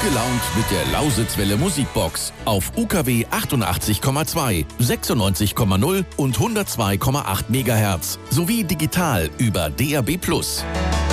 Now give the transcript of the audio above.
gelaunt mit der Lausitzwelle Musikbox auf UKW 88,2, 96,0 und 102,8 MHz sowie digital über DAB+.